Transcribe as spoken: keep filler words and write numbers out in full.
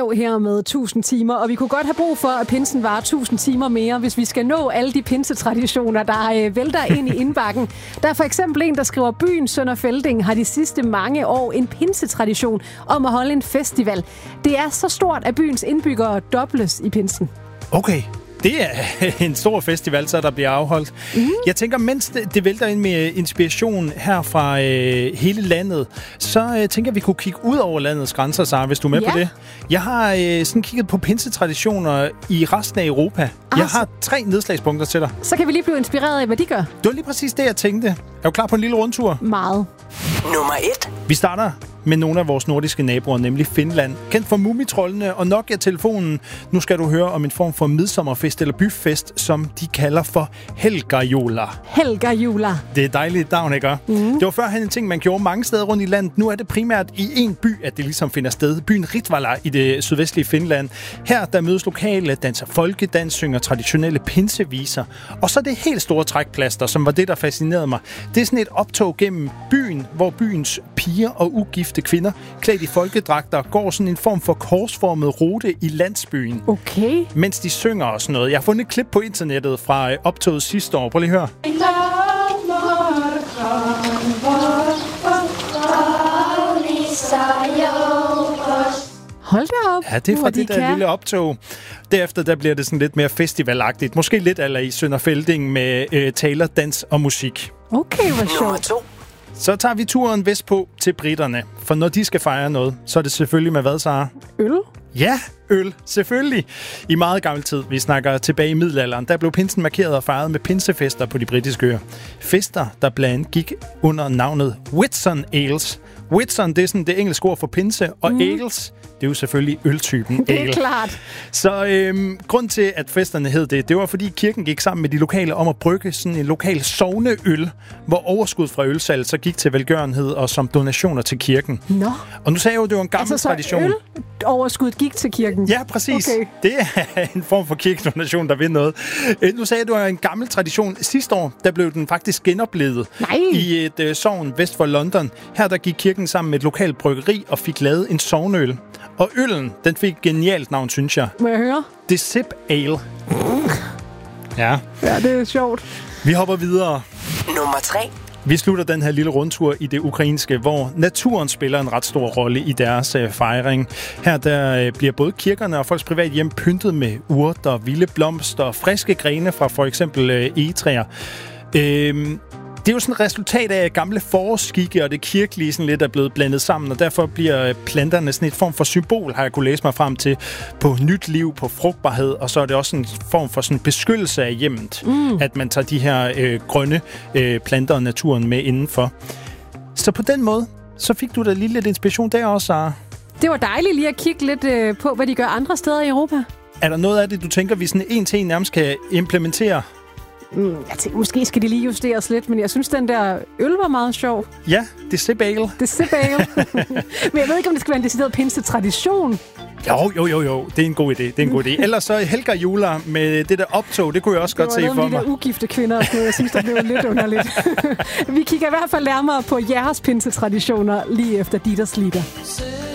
brev her med tusind timer, og vi kunne godt have brug for, at pinsen var tusind timer mere, hvis vi skal nå alle de pinsetraditioner, der øh, vælter ind i indbakken. Der er for eksempel en, der skriver, byen Sønder Felding har de sidste mange år en pinsetradition om at holde en festival. Det er så stort, at byens indbyggere dobles i pinsen. Okay. Det er en stor festival, så der bliver afholdt. Mm. Jeg tænker, mens det, det vælter ind med inspiration her fra øh, hele landet, så øh, tænker jeg, vi kunne kigge ud over landets grænser, Sara, hvis du er med ja. på det. Jeg har øh, sådan kigget på pinsetraditioner i resten af Europa. Ah, jeg har tre nedslagspunkter til dig. Så kan vi lige blive inspireret af, hvad de gør. Det var lige præcis det, jeg tænkte. Er du klar på en lille rundtur? Meget. Nummer et. Vi starter med nogle af vores nordiske naboer, nemlig Finland. Kendt for Mumitrollene og Nokia-telefonen. Nu skal du høre om en form for midsommerfest eller byfest, som de kalder for Helgajola. Helgajola. Det er dejligt navn, ikke? Mm. Det var førhen en ting, man gjorde mange steder rundt i landet. Nu er det primært i en by, at det ligesom finder sted. Byen Ritvala i det sydvestlige Finland. Her der mødes lokale, danser folkedans, synger traditionelle pinseviser. Og så det helt store trækplaster, som var det, der fascinerede mig. Det er sådan et optog gennem byen, hvor byens piger og ugifte kvinder, klædt i folkedragter, går sådan en form for korsformet rute i landsbyen. Okay. Mens de synger og sådan noget. Jeg har fundet et klip på internettet fra optoget sidste år. Prøv lige at høre. Hold da op. Ja, det er fra hvor det de der kan. lille optog. Derefter der bliver det sådan lidt mere festivalagtigt. Måske lidt a la i Sønder Felding med øh, taler, dans og musik. Okay, hvor Nummer sjovt. to. Så tager vi turen vestpå til britterne. For når de skal fejre noget, så er det selvfølgelig med hvad, Sara? Øl? Ja, øl. Selvfølgelig. I meget gammel tid, vi snakker tilbage i middelalderen, der blev pinsen markeret og fejret med pinsefester på de britiske øer. Fester, der blandt andet gik under navnet Whitsun Ales. Whitsun, det er sådan det engelske ord for pinse, og mm. ales, det er jo selvfølgelig øltypen Det er ale. klart. Så øhm, grund til, at festerne hed det, det var fordi kirken gik sammen med de lokale om at brygge sådan en lokal sogneøl, hvor overskud fra ølsalget så gik til velgørenhed og som donationer til kirken. Nå. Og nu sagde jeg jo, det var en gammel Altså, så tradition. øl overskuddet gik til kirken? Ja, præcis. Okay. Det er en form for kirkedonation, der vil noget. Øh, Nu sagde jeg, at det var en gammel tradition. Sidste år, der blev den faktisk genoplevet Nej. i et øh, sogn vest for London. Her der gik kirken sammen med et lokalt bryggeri og fik lavet en sogneøl. Og øllen, den fik et genialt navn, synes jeg. Må jeg høre? Det Sip Ale. Ja. Ja, det er sjovt. Vi hopper videre. Nummer tre. Vi slutter den her lille rundtur i det ukrainske, hvor naturen spiller en ret stor rolle i deres øh, fejring. Her der øh, bliver både kirkerne og folks privat hjem pyntet med urter, vilde blomster og friske grene fra for eksempel øh, egetræer. Øh, Det er jo sådan et resultat af gamle forårsskikke, og det kirkelige sådan lidt er blevet blandet sammen, og derfor bliver planterne sådan et form for symbol, har jeg kunne læse mig frem til, på nyt liv, på frugtbarhed, og så er det også en form for sådan beskyttelse af hjemmet, mm. at man tager de her øh, grønne øh, planter og naturen med indenfor. Så på den måde, så fik du da lige lidt inspiration der også, Sara. Det var dejligt lige at kigge lidt øh, på, hvad de gør andre steder i Europa. Er der noget af det, du tænker, vi sådan en til en nærmest kan implementere? Mm, jeg tænker, måske skal de lige justeres lidt, men jeg synes, den der øl var meget sjov. Ja, det er Sip Ale. Det er Sip Ale. Men jeg ved ikke, om det skal være en decideret pinsetradition. Jo, jo, jo, jo. Det er en god idé. Det er en god idé. Ellers så Helgajola med det der optog, det kunne jeg også det godt se for mig. Det var noget om de der ugifte kvinder og sådan noget. Jeg synes, det blev lidt underligt. Vi kigger i hvert fald nærmere på jeres pinsetraditioner lige efter Dieters Lieder.